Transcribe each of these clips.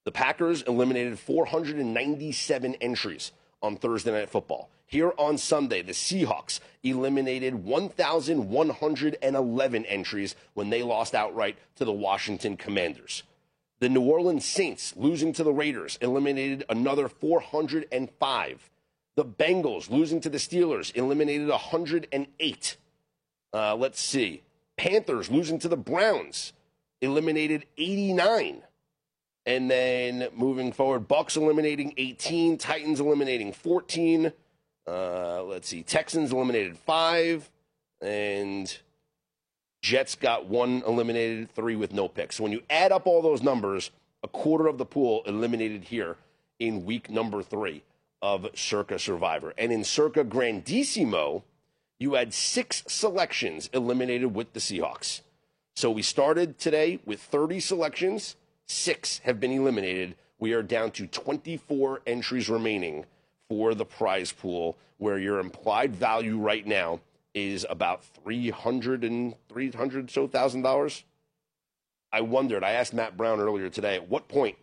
The Packers eliminated 497 entries on Thursday Night Football. Here on Sunday, the Seahawks eliminated 1,111 entries when they lost outright to the Washington Commanders. The New Orleans Saints, losing to the Raiders, eliminated another 405. The Bengals, losing to the Steelers, eliminated 108. Let's see. Panthers, losing to the Browns, eliminated 89. And then moving forward, Bucks eliminating 18, Titans eliminating 14. Let's see, Texans eliminated 5, and Jets got 1 eliminated, 3 with no picks. So when you add up all those numbers, a quarter of the pool eliminated here in week number 3 of Circa Survivor. And in Circa Grandissimo, you had 6 selections eliminated with the Seahawks. So we started today with 30 selections. 6 have been eliminated. We are down to 24 entries remaining for the prize pool, where your implied value right now is about $300,000. I wondered, I asked Matt Brown earlier today, at what point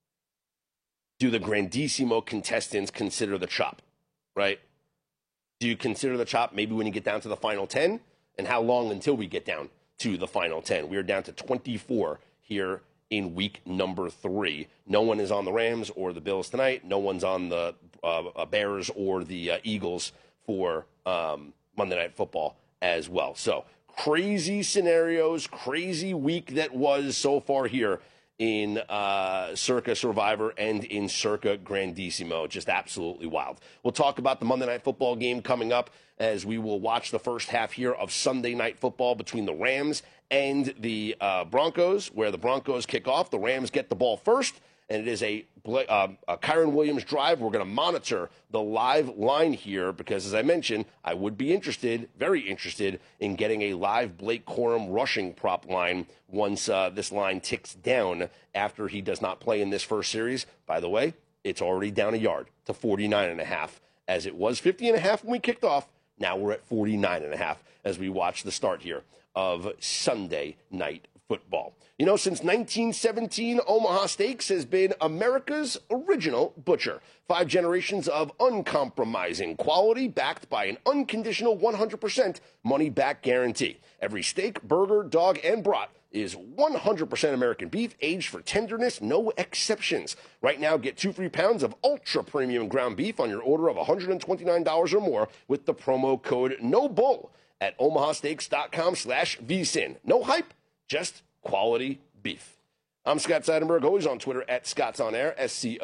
do the Grandissimo contestants consider the chop, right? Do you consider the chop maybe when you get down to the final 10? And how long until we get down to the final 10? We are down to 24 here in week number 3. No one is on the Rams or the Bills tonight. No one's on the Bears or the Eagles for Monday Night Football as well. So crazy scenarios, crazy week that was so far here in Circa Survivor and in Circa Grandissimo. Just absolutely wild. We'll talk about the Monday Night Football game coming up, as we will watch the first half here of Sunday Night Football between the Rams and the Broncos, where the Broncos kick off. The Rams get the ball first, and it is a Kyren Williams drive. We're going to monitor the live line here because, as I mentioned, I would be interested, very interested, in getting a live Blake Corum rushing prop line once this line ticks down after he does not play in this first series. By the way, it's already down a yard to 49.5, as it was 50.5 when we kicked off. Now we're at 49.5 as we watch the start here of Sunday Night Football. You know, since 1917, Omaha Steaks has been America's original butcher. 5 generations of uncompromising quality backed by an unconditional 100% money-back guarantee. Every steak, burger, dog, and brat is 100% American beef, aged for tenderness, no exceptions. Right now, get 2 free pounds of ultra-premium ground beef on your order of $129 or more with the promo code NOBULL at omahasteaks.com/vsin. No hype, just quality beef. I'm Scott Seidenberg, always on Twitter at ScottsOnAir,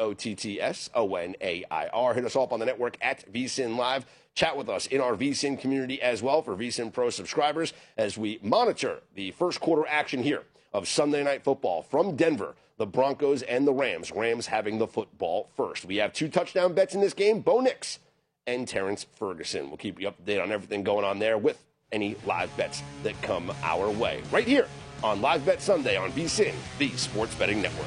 SCOTTSONAIR. Hit us up on the network at VSIN Live. Chat with us in our VSIN community as well for VSIN Pro subscribers as we monitor the first quarter action here of Sunday Night Football from Denver, the Broncos and the Rams. Rams having the football first. We have 2 touchdown bets in this game, Bo Nix and Terrence Ferguson. We'll keep you up to date on everything going on there with any live bets that come our way. Right here on Live Bet Sunday on VSIN, the Sports Betting Network.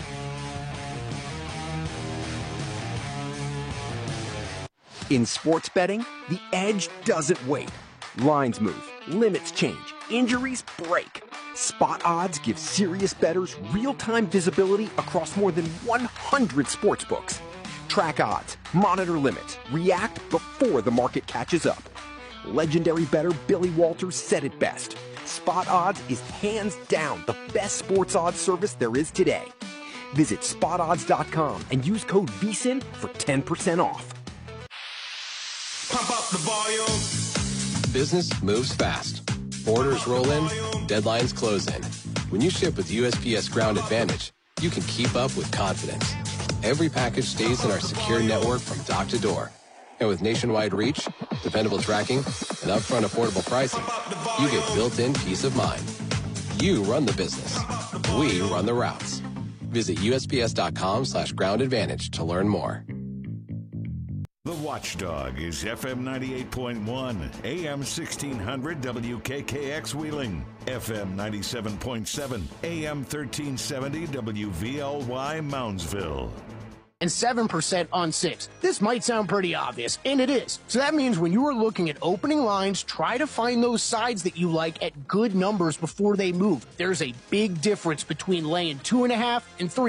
In sports betting, the edge doesn't wait. Lines move, limits change, injuries break. Spot Odds gives serious bettors real-time visibility across more than 100 sports books. Track odds, monitor limits, react before the market catches up. Legendary bettor Billy Walters said it best. Spot Odds is hands down the best sports odds service there is today. Visit spotodds.com and use code VSIN for 10% off. Pump up the volume. Business moves fast. Orders roll in, deadlines close in. When you ship with USPS Ground Advantage, you can keep up with confidence. Every package stays in our secure network from dock to door. And with nationwide reach, dependable tracking, and upfront affordable pricing, you get built-in peace of mind. You run the business. We run the routes. Visit USPS.com/Ground Advantage to learn more. The Watchdog is FM 98.1, AM 1600 WKKX Wheeling, FM 97.7, AM 1370 WVLY Moundsville. And 7% on 6. This might sound pretty obvious, and it is. So that means when you are looking at opening lines, try to find those sides that you like at good numbers before they move. There's a big difference between laying 2.5 and 3.